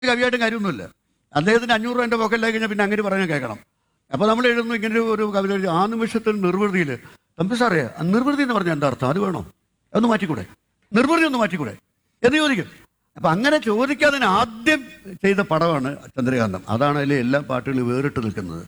കവിയായിട്ടും കാര്യമൊന്നുമില്ല. അദ്ദേഹത്തിന് 500 രൂപ എൻ്റെ പോക്കറ്റിലായി കഴിഞ്ഞാൽ പിന്നെ അങ്ങനെ പറയാൻ കേൾക്കണം. അപ്പോൾ നമ്മൾ എഴുതുന്നു ഇങ്ങനെ ഒരു കവിത എഴുതി, ആ നിമിഷത്തിൽ നിർവൃതിയിൽ തമ്പി സാറേ നിർവൃതി എന്ന് പറഞ്ഞാൽ എന്താ അർത്ഥം, അത് വേണോ, ഒന്ന് മാറ്റിക്കൂടെ, നിർവൃതി ഒന്ന് മാറ്റിക്കൂടെ എന്ന് ചോദിക്കും. അപ്പം അങ്ങനെ ചോദിക്കാതിന് ആദ്യം ചെയ്ത പടമാണ് ചന്ദ്രകാന്തം. അതാണ് അതിലെ എല്ലാ പാട്ടുകളും വേറിട്ട് നിൽക്കുന്നത്.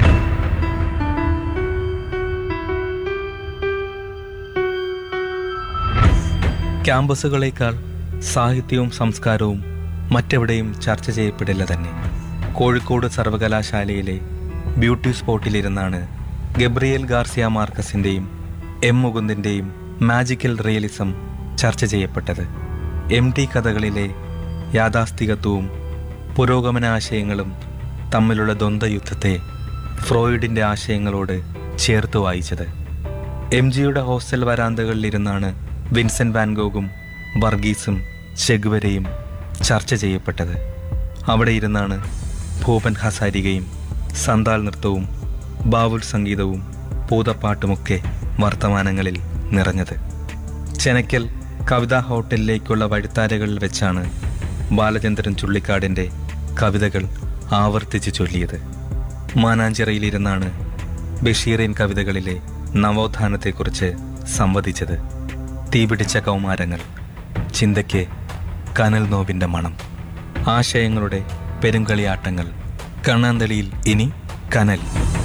ക്യാമ്പസുകളേക്കാൾ സാഹിത്യവും സംസ്കാരവും മറ്റെവിടെയും ചർച്ച ചെയ്യപ്പെടില്ല തന്നെ. കോഴിക്കോട് സർവകലാശാലയിലെ beauty സ്പോട്ടിലിരുന്നാണ് Gabriel Garcia മാർക്കസിൻ്റെയും M മുകുന്ദിൻ്റെയും magical realism ചർച്ച ചെയ്യപ്പെട്ടത്. MT കഥകളിലെ യാഥാസ്ഥികത്വവും പുരോഗമനാശയങ്ങളും തമ്മിലുള്ള ദ്വന്ദ്വയുദ്ധത്തെ ഫ്രോയിഡിൻ്റെ ആശയങ്ങളോട് ചേർത്ത് വായിച്ചത്. MGയുടെ ഹോസ്റ്റൽ വരാന്തകളിലിരുന്നാണ് വിൻസെൻ്റ് വാൻഗോഗും വർഗീസും ചെഗുവരയും ചർച്ച ചെയ്യപ്പെട്ടത്. അവിടെ ഇരുന്നാണ് ഭൂപൻ ഹസാരികയും സന്താൽ നൃത്തവും ബാവുൽ സംഗീതവും പൂതപ്പാട്ടുമൊക്കെ വർത്തമാനങ്ങളിൽ നിറഞ്ഞത്. ചെനക്കൽ കവിതാ ഹോട്ടലിലേക്കുള്ള വഴിത്താരകളിൽ വെച്ചാണ് ബാലചന്ദ്രൻ ചുള്ളിക്കാടിൻ്റെ കവിതകൾ ആവർത്തിച്ച് ചൊല്ലിയത്. മാനാഞ്ചിറയിലിരുന്നാണ് ബഷീറിൻ കവിതകളിലെ നവോത്ഥാനത്തെക്കുറിച്ച് സംവദിച്ചത്. തീപിടിച്ച കൗമാരങ്ങൾ, ചിന്തയ്ക്ക് കനൽ നോവിൻ്റെ മണം, ആശയങ്ങളുടെ പെരുങ്കളിയാട്ടങ്ങൾ. കണ്ണാന്തളിയിൽ ഇനി കനൽ.